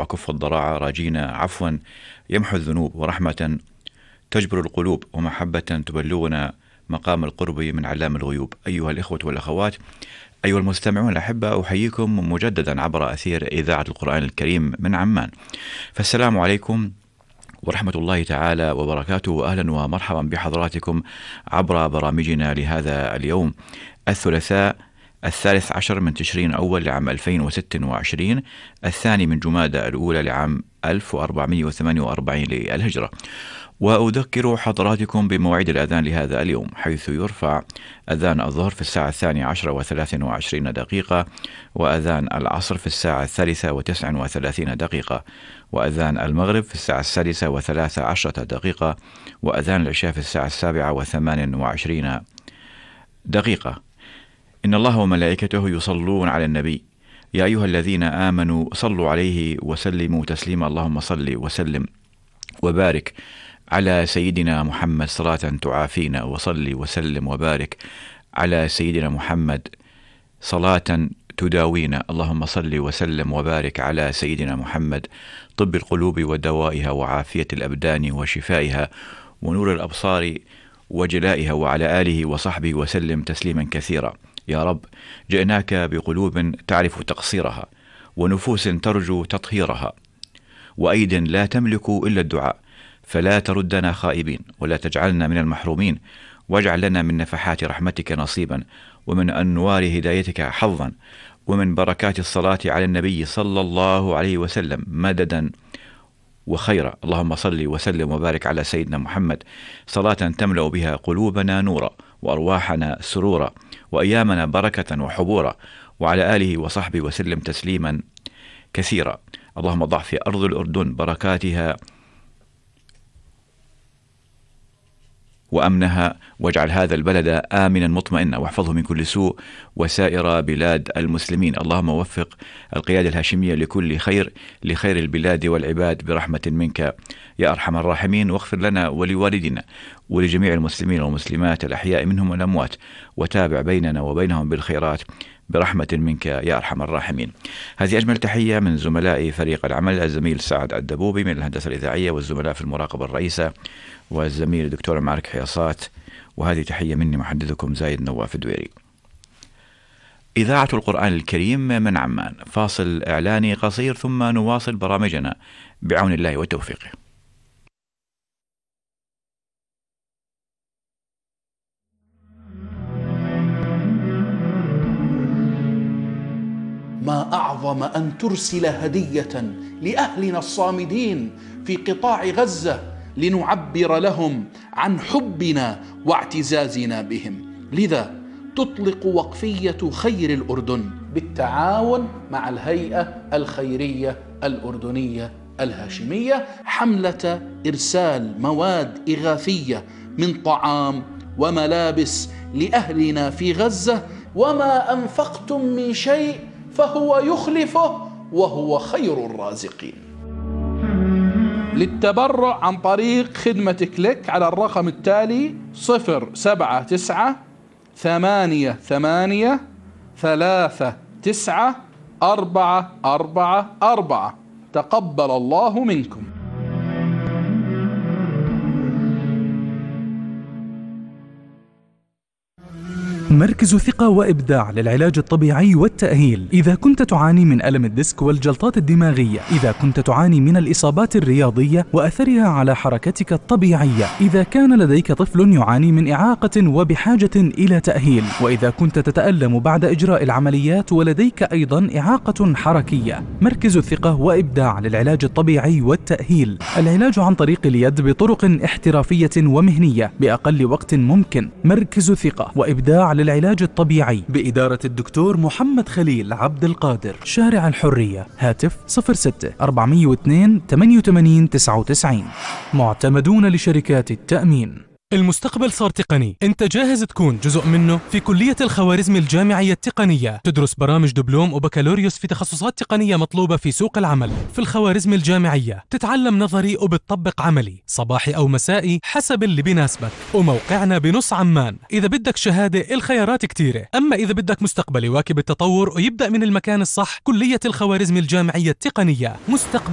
وأكف الضراعة، راجين عفوا يمحو الذنوب، ورحمة تجبر القلوب، ومحبة تبلغنا مقام القرب من علام الغيوب. أيها الإخوة والأخوات، أيها المستمعون الأحبة، أحييكم مجددا عبر أثير إذاعة القرآن الكريم من عمان. فالسلام عليكم ورحمة الله تعالى وبركاته، وأهلا ومرحبا بحضراتكم عبر برامجنا لهذا اليوم الثلاثاء 13 من تشرين أول لعام 2026، الثاني من جمادى الأولى لعام 1448 للهجرة. وأذكر حضراتكم بموعد الأذان لهذا اليوم، حيث يرفع أذان الظهر في الساعة 12:23، وأذان العصر في الساعة 3:39، وأذان المغرب في الساعة 6:13، وأذان العشاء في الساعة 7:28. إن الله وملائكته يصلون على النبي، يا أيها الذين آمنوا صلوا عليه وسلموا تسليما. اللهم صل وسلم وبارك على سيدنا محمد صلاة تعافينا، وصل وسلم وبارك على سيدنا محمد صلاة تداوينا. اللهم صل وسلم وبارك على سيدنا محمد طب القلوب ودوائها وعافية الأبدان وشفائها ونور الأبصار وجلائها، وعلى آله وصحبه وسلم تسليما كثيرا. يا رب، جئناك بقلوب تعرف تقصيرها، ونفوس ترجو تطهيرها، وأيد لا تملك إلا الدعاء، فلا تردنا خائبين، ولا تجعلنا من المحرومين، واجعل لنا من نفحات رحمتك نصيبا، ومن أنوار هدايتك حظا، ومن بركات الصلاة على النبي صلى الله عليه وسلم مددا وخيرا. اللهم صل وسلم وبارك على سيدنا محمد صلاة تملأ بها قلوبنا نورا، وأرواحنا سرورا، وأيامنا بركة وحبورا، وعلى آله وصحبه وسلم تسليما كثيرا. اللهم ضع في أرض الأردن بركاتها وأمنها، واجعل هذا البلد آمنا مطمئنا، واحفظه من كل سوء، وسائر بلاد المسلمين. اللهم وفق القيادة الهاشمية لكل خير، لخير البلاد والعباد، برحمة منك يا أرحم الراحمين. واغفر لنا ولوالدنا ولجميع المسلمين والمسلمات الأحياء منهم والأموات، وتابع بيننا وبينهم بالخيرات برحمة منك يا أرحم الراحمين. هذه أجمل تحية من زملاء فريق العمل، الزميل سعد الدبوبي من الهندسة الإذاعية، والزملاء في المراقبة الرئيسة، والزميل الدكتور معرك حياصات، وهذه تحية مني محدثكم زايد نواف الدويري. إذاعة القرآن الكريم من عمان، فاصل إعلاني قصير ثم نواصل برامجنا بعون الله وتوفيقه. ما أعظم أن ترسل هدية لأهلنا الصامدين في قطاع غزة لنعبر لهم عن حبنا واعتزازنا بهم. لذا تطلق وقفية خير الأردن بالتعاون مع الهيئة الخيرية الأردنية الهاشمية حملة إرسال مواد إغاثية من طعام وملابس لأهلنا في غزة. وما أنفقتم من شيء فهو يخلفه وهو خير الرازقين. للتبرع عن طريق خدمة كليك على الرقم التالي 07938394444. تقبل الله منكم. مركز ثقة وإبداع للعلاج الطبيعي والتأهيل. إذا كنت تعاني من ألم الديسك والجلطات الدماغية، إذا كنت تعاني من الإصابات الرياضية وأثرها على حركتك الطبيعية، إذا كان لديك طفل يعاني من إعاقة وبحاجة إلى تأهيل، وإذا كنت تتألم بعد إجراء العمليات ولديك أيضا إعاقة حركية، مركز ثقة وإبداع للعلاج الطبيعي والتأهيل. العلاج عن طريق اليد بطرق احترافية ومهنية بأقل وقت ممكن. مركز ثقة وإبداع للعلاج الطبيعي بإدارة الدكتور محمد خليل عبد القادر، شارع الحرية، هاتف 06-402-8899. معتمدون لشركات التأمين. المستقبل صار تقني، انت جاهز تكون جزء منه؟ في كلية الخوارزمي الجامعية التقنية تدرس برامج دبلوم وبكالوريوس في تخصصات تقنية مطلوبة في سوق العمل. في الخوارزمي الجامعية تتعلم نظري وبتطبق عملي، صباحي أو مسائي حسب اللي بيناسبك. وموقعنا بنص عمان. إذا بدك شهادة الخيارات كتيرة، أما إذا بدك مستقبل يواكب التطور ويبدأ من المكان الصح، كلية الخوارزمي الجامعية التقنية. مستقبل